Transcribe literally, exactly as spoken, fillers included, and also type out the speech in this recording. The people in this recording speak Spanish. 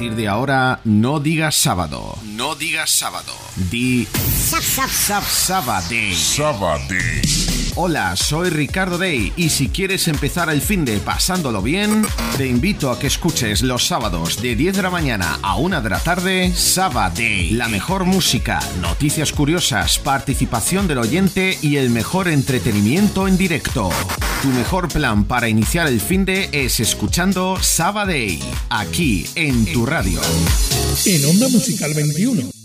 partir de ahora, no digas sábado. No digas sábado. Di... Sab, sab, sab, Sabadell. Sabadell. Hola, soy Ricardo Day y si quieres empezar el finde pasándolo bien, te invito a que escuches los sábados de diez de la mañana a una de la tarde, Sabadell. La mejor música, noticias curiosas, participación del oyente y el mejor entretenimiento en directo. Tu mejor plan para iniciar el finde es escuchando Sabadell, aquí en tu radio. En Onda Musical veintiuno.